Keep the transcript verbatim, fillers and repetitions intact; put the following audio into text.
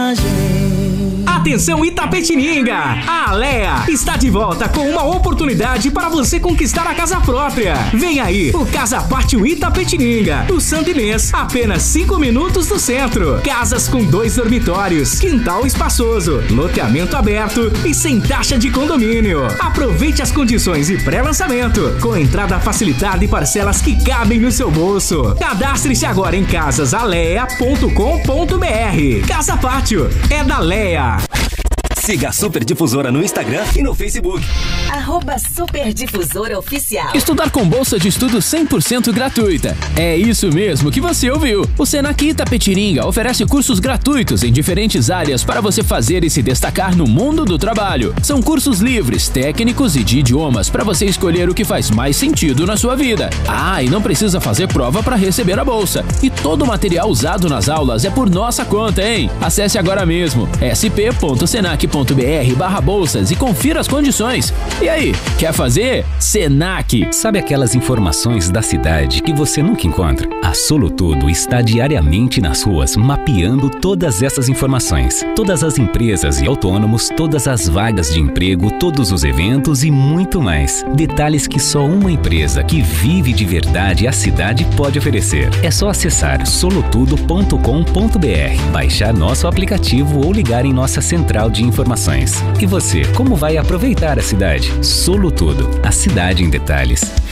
viagem. Atenção Itapetininga! A Alea está de volta com uma oportunidade para você conquistar a casa própria. Vem aí o Casa Pátio Itapetininga, no Santo Inês, apenas cinco minutos do centro. Casas com dois dormitórios, quintal espaçoso, loteamento aberto e sem taxa de condomínio. Aproveite as condições e pré-lançamento, com entrada facilitada e parcelas que cabem no seu bolso. Cadastre-se agora em casas alea ponto com ponto br. Casa Pátio é da Alea. Siga a Super Difusora no Instagram e no Facebook. Arroba Super Difusora Oficial. Estudar com bolsa de estudo cem por cento gratuita. É isso mesmo que você ouviu. O Senac Itapetininga oferece cursos gratuitos em diferentes áreas para você fazer e se destacar no mundo do trabalho. São cursos livres, técnicos e de idiomas para você escolher o que faz mais sentido na sua vida. Ah, e não precisa fazer prova para receber a bolsa. E todo o material usado nas aulas é por nossa conta, hein? Acesse agora mesmo sp ponto senac ponto br barra bolsas e confira as condições. E aí, quer fazer? Senac. Sabe aquelas informações da cidade que você nunca encontra? A Solutudo está diariamente nas ruas mapeando todas essas informações. Todas as empresas e autônomos, todas as vagas de emprego, todos os eventos e muito mais. Detalhes que só uma empresa que vive de verdade a cidade pode oferecer. É só acessar solutudo ponto com ponto br, baixar nosso aplicativo ou ligar em nossa central de informações. E você, como vai aproveitar a cidade? Solutudo, a cidade em detalhes.